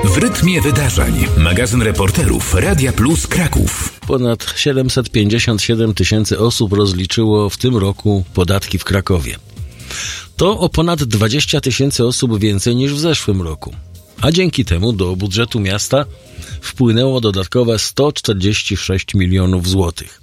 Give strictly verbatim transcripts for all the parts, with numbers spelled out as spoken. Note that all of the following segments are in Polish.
W rytmie wydarzeń. Magazyn reporterów Radia Plus Kraków. Ponad siedemset pięćdziesiąt siedem tysięcy osób rozliczyło w tym roku podatki w Krakowie. To o ponad dwadzieścia tysięcy osób więcej niż w zeszłym roku. A dzięki temu do budżetu miasta wpłynęło dodatkowe sto czterdzieści sześć milionów złotych.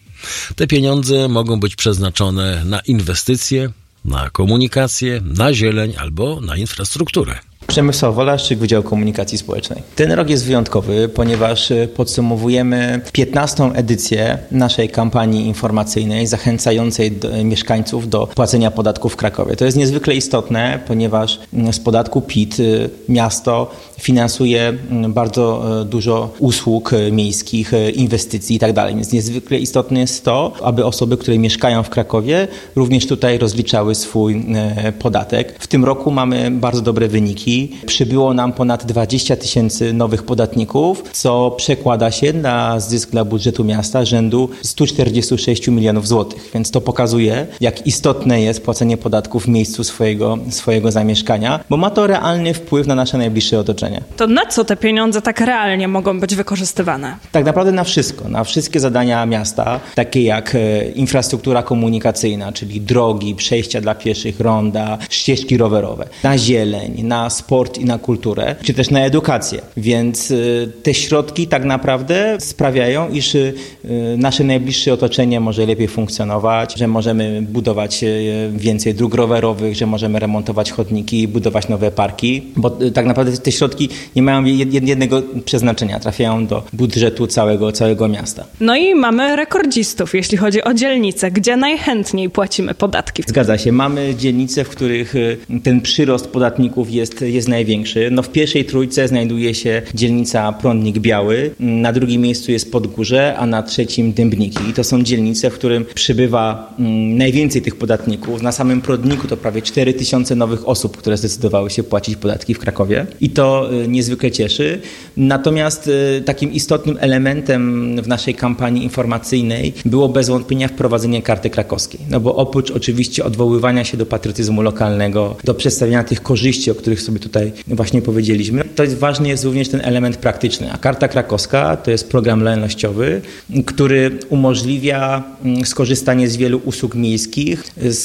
Te pieniądze mogą być przeznaczone na inwestycje, na komunikację, na zieleń albo na infrastrukturę. Przemysław Wolaszczyk, Wydział Komunikacji Społecznej. Ten rok jest wyjątkowy, ponieważ podsumowujemy piętnastą edycję naszej kampanii informacyjnej zachęcającej do, mieszkańców do płacenia podatków w Krakowie. To jest niezwykle istotne, ponieważ z podatku P I T miasto finansuje bardzo dużo usług miejskich, inwestycji i tak dalej. Więc niezwykle istotne jest to, aby osoby, które mieszkają w Krakowie, również tutaj rozliczały swój podatek. W tym roku mamy bardzo dobre wyniki. Przybyło nam ponad dwadzieścia tysięcy nowych podatników, co przekłada się na zysk dla budżetu miasta rzędu sto czterdzieści sześć milionów złotych. Więc to pokazuje, jak istotne jest płacenie podatków w miejscu swojego, swojego zamieszkania, bo ma to realny wpływ na nasze najbliższe otoczenie. To na co te pieniądze tak realnie mogą być wykorzystywane? Tak naprawdę na wszystko. Na wszystkie zadania miasta, takie jak infrastruktura komunikacyjna, czyli drogi, przejścia dla pieszych, ronda, ścieżki rowerowe, na zieleń, na sport i na kulturę, czy też na edukację. Więc te środki tak naprawdę sprawiają, iż nasze najbliższe otoczenie może lepiej funkcjonować, że możemy budować więcej dróg rowerowych, że możemy remontować chodniki, budować nowe parki, bo tak naprawdę te środki nie mają jednego przeznaczenia, trafiają do budżetu całego, całego miasta. No i mamy rekordzistów, jeśli chodzi o dzielnice, gdzie najchętniej płacimy podatki. Zgadza się. Mamy dzielnice, w których ten przyrost podatników jest jest największy. No w pierwszej trójce znajduje się dzielnica Prądnik Biały, na drugim miejscu jest Podgórze, a na trzecim Dębniki. I to są dzielnice, w którym przybywa mm, najwięcej tych podatników. Na samym Prądniku to prawie cztery tysiące nowych osób, które zdecydowały się płacić podatki w Krakowie. I to y, niezwykle cieszy. Natomiast y, takim istotnym elementem w naszej kampanii informacyjnej było bez wątpienia wprowadzenie karty krakowskiej. No bo oprócz oczywiście odwoływania się do patriotyzmu lokalnego, do przedstawiania tych korzyści, o których sobie tutaj właśnie powiedzieliśmy. To jest ważny jest również ten element praktyczny. A karta krakowska to jest program lojalnościowy, który umożliwia skorzystanie z wielu usług miejskich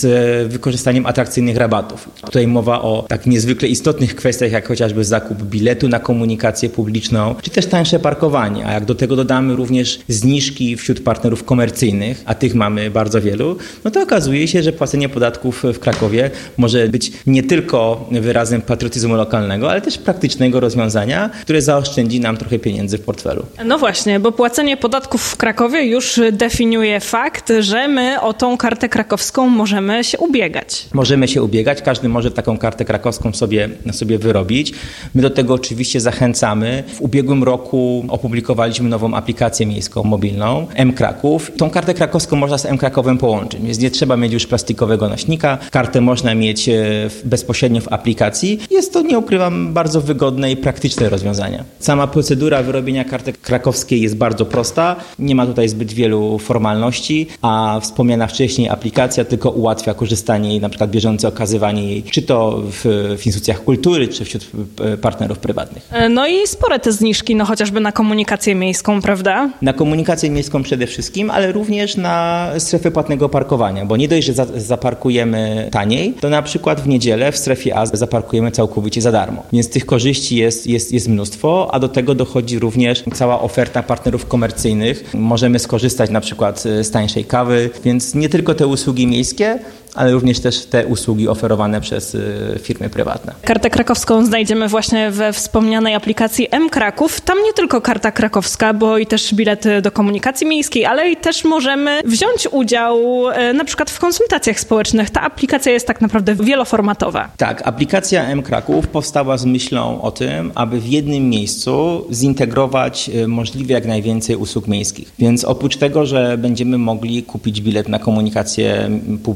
z wykorzystaniem atrakcyjnych rabatów. Tutaj mowa o tak niezwykle istotnych kwestiach, jak chociażby zakup biletu na komunikację publiczną, czy też tańsze parkowanie. A jak do tego dodamy również zniżki wśród partnerów komercyjnych, a tych mamy bardzo wielu, no to okazuje się, że płacenie podatków w Krakowie może być nie tylko wyrazem patriotyzmu lokalnego, ale też praktycznego rozwiązania, które zaoszczędzi nam trochę pieniędzy w portfelu. No właśnie, bo płacenie podatków w Krakowie już definiuje fakt, że my o tą kartę krakowską możemy się ubiegać. Możemy się ubiegać, każdy może taką kartę krakowską sobie, sobie wyrobić. My do tego oczywiście zachęcamy. W ubiegłym roku opublikowaliśmy nową aplikację miejską mobilną M-Kraków. Tą kartę krakowską można z M-Krakowem połączyć, więc nie trzeba mieć już plastikowego nośnika. Kartę można mieć bezpośrednio w aplikacji. Jest to, nie ukrywam, bardzo wygodne i praktyczne rozwiązanie. Sama procedura wyrobienia karty krakowskiej jest bardzo prosta. Nie ma tutaj zbyt wielu formalności, a wspomniana wcześniej aplikacja tylko ułatwia korzystanie jej, na przykład bieżące okazywanie jej, czy to w, w instytucjach kultury, czy wśród partnerów prywatnych. No i spore te zniżki, no chociażby na komunikację miejską, prawda? Na komunikację miejską przede wszystkim, ale również na strefy płatnego parkowania, bo nie dość, że za, zaparkujemy taniej, to na przykład w niedzielę w strefie A zaparkujemy całkowicie za darmo. Więc tych korzyści jest, jest, jest mnóstwo, a do tego dochodzi również cała oferta partnerów komercyjnych. Możemy skorzystać na przykład z tańszej kawy, więc nie tylko te usługi miejskie, ale również też te usługi oferowane przez firmy prywatne. Kartę krakowską znajdziemy właśnie we wspomnianej aplikacji M-Kraków. Tam nie tylko karta krakowska, bo i też bilet do komunikacji miejskiej, ale i też możemy wziąć udział na przykład w konsultacjach społecznych. Ta aplikacja jest tak naprawdę wieloformatowa. Tak, aplikacja M-Kraków powstała z myślą o tym, aby w jednym miejscu zintegrować możliwie jak najwięcej usług miejskich. Więc oprócz tego, że będziemy mogli kupić bilet na komunikację publiczną,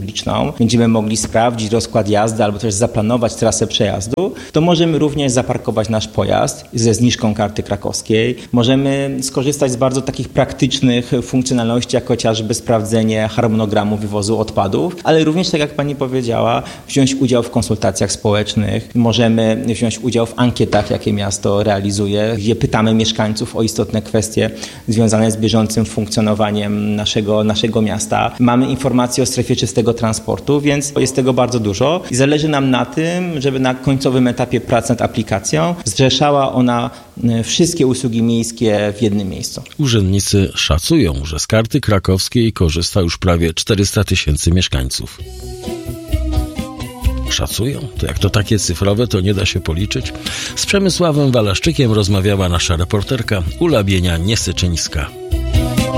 kartą będziemy mogli sprawdzić rozkład jazdy albo też zaplanować trasę przejazdu, to możemy również zaparkować nasz pojazd ze zniżką karty krakowskiej. Możemy skorzystać z bardzo takich praktycznych funkcjonalności, jak chociażby sprawdzenie harmonogramu wywozu odpadów, ale również, tak jak pani powiedziała, wziąć udział w konsultacjach społecznych. Możemy wziąć udział w ankietach, jakie miasto realizuje, gdzie pytamy mieszkańców o istotne kwestie związane z bieżącym funkcjonowaniem naszego, naszego miasta. Mamy informacje o strefie czystego transportu, więc jest tego bardzo dużo i zależy nam na tym, żeby na końcowym etapie prac nad aplikacją zrzeszała ona wszystkie usługi miejskie w jednym miejscu. Urzędnicy szacują, że z karty krakowskiej korzysta już prawie czterysta tysięcy mieszkańców. Szacują? To jak to takie cyfrowe, to nie da się policzyć? Z Przemysławem Walaszczykiem rozmawiała nasza reporterka Ula Bienia-Niesyczyńska.